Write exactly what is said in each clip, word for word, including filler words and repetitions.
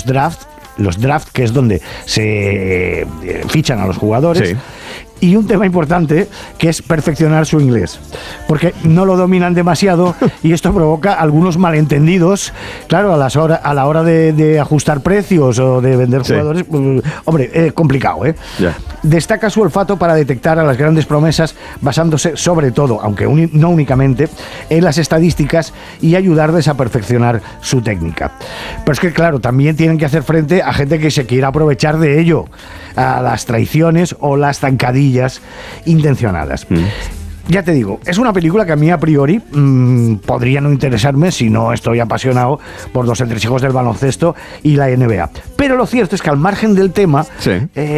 draft, los draft, que es donde se eh, fichan a los jugadores. Sí. Y un tema importante, que es perfeccionar su inglés, porque no lo dominan demasiado y esto provoca algunos malentendidos, claro, a, las hora, a la hora de, de ajustar precios o de vender sí. jugadores, pues, hombre, eh, complicado, ¿eh? Yeah. Destaca su olfato para detectar a las grandes promesas, basándose sobre todo, aunque un, no únicamente, en las estadísticas y ayudarles a perfeccionar su técnica. Pero es que, claro, también tienen que hacer frente a gente que se quiera aprovechar de ello, a las traiciones o las zancadillas intencionadas. Mm. Ya te digo, es una película que a mí a priori mmm, podría no interesarme si no estoy apasionado por los entresijos del baloncesto y la N B A. Pero lo cierto es que al margen del tema, sí.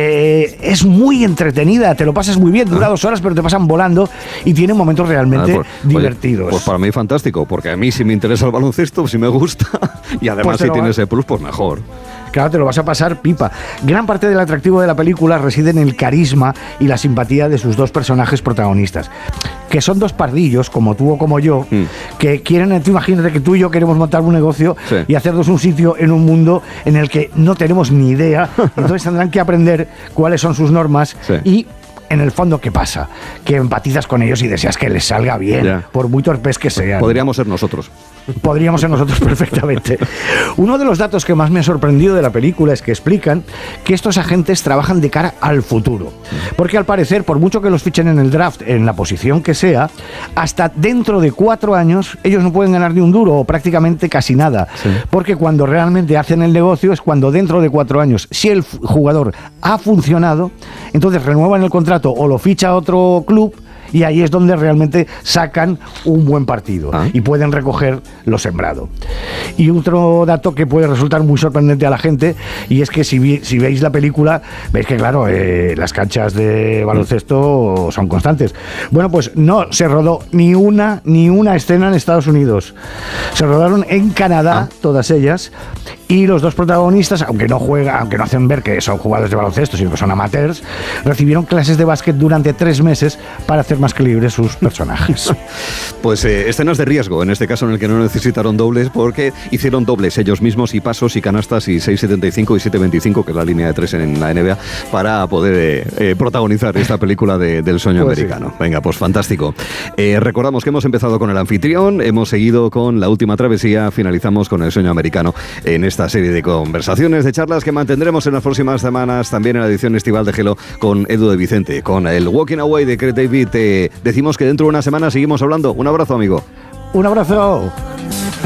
eh, es muy entretenida, te lo pasas muy bien, dura ah. dos horas, pero te pasan volando y tiene momentos realmente ah, pues, divertidos. Oye, pues para mí fantástico, porque a mí si me interesa el baloncesto, si me gusta, y además pues si tiene ese plus, pues mejor. Claro, te lo vas a pasar pipa. Gran parte del atractivo de la película reside en el carisma y la simpatía de sus dos personajes protagonistas, que son dos pardillos, como tú o como yo, mm. que quieren, tú imagínate que tú y yo queremos montar un negocio sí. y hacernos un sitio en un mundo en el que no tenemos ni idea, entonces tendrán que aprender cuáles son sus normas sí. y en el fondo, ¿qué pasa? Que empatizas con ellos y deseas que les salga bien, yeah. por muy torpes que sean. Podríamos ser nosotros. Podríamos ser nosotros perfectamente. Uno de los datos que más me ha sorprendido de la película es que explican que estos agentes trabajan de cara al futuro. Porque al parecer, por mucho que los fichen en el draft, en la posición que sea, hasta dentro de cuatro años ellos no pueden ganar ni un duro o prácticamente casi nada. Sí. Porque cuando realmente hacen el negocio es cuando dentro de cuatro años, si el jugador ha funcionado, entonces renuevan el contrato o lo ficha a otro club, y ahí es donde realmente sacan un buen partido ah. y pueden recoger lo sembrado. Y otro dato que puede resultar muy sorprendente a la gente, y es que si, vi, si veis la película, veis que claro, eh, las canchas de baloncesto son constantes. Bueno, pues no se rodó ni una, ni una escena en Estados Unidos. Se rodaron en Canadá, ah. todas ellas, y los dos protagonistas, aunque no juegan, aunque no hacen ver que son jugadores de baloncesto, sino que son amateurs, recibieron clases de básquet durante tres meses para hacer más libres sus personajes. Pues eh, escenas de riesgo, en este caso en el que no necesitaron dobles, porque hicieron dobles ellos mismos y pasos y canastas y seis setenta y cinco y siete veinticinco, que es la línea de tres en la N B A, para poder eh, eh, protagonizar esta película de, del sueño pues americano. Sí. Venga, pues fantástico. Eh, recordamos que hemos empezado con el anfitrión, hemos seguido con la última travesía, finalizamos con el sueño americano en esta serie de conversaciones, de charlas que mantendremos en las próximas semanas, también en la edición estival de Gelo con Edu de Vicente, con el Walking Away de Craig David. Eh, decimos que dentro de una semana seguimos hablando. Un abrazo, amigo. Un abrazo.